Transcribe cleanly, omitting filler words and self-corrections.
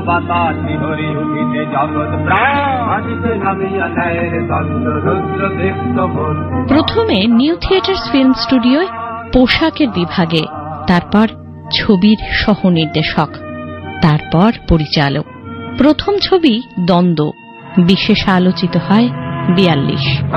বাতাস হরি উঠিতে জগৎ প্রাণ নামিয়া নেয় দ্বন্দ্ব রুদ্র দীপ্ত মন। প্রথমে নিউ থিয়েটার্স ফিল্ম স্টুডিওয় পোশাকের বিভাগে, তারপর ছবির সহ নির্দেশক, তারপর পরিচালক। প্রথম ছবি দ্বন্দ্ব বিশেষ আলোচিত হয় 42।